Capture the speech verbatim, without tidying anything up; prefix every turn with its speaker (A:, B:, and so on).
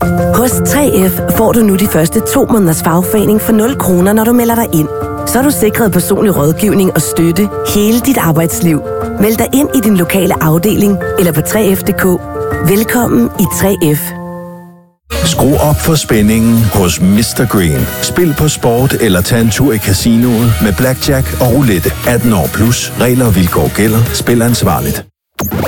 A: Hos tre F får du nu de første to måneders fagforening for nul kroner, når du melder dig ind. Så er du sikret personlig rådgivning og støtte hele dit arbejdsliv. Meld dig ind i din lokale afdeling eller på tre F punktum d k. Velkommen i tre F.
B: Skru op for spændingen hos mister Green. Spil på sport eller tag en tur i casinoet med blackjack og roulette. atten år plus. Regler og vilkår gælder. Spil ansvarligt.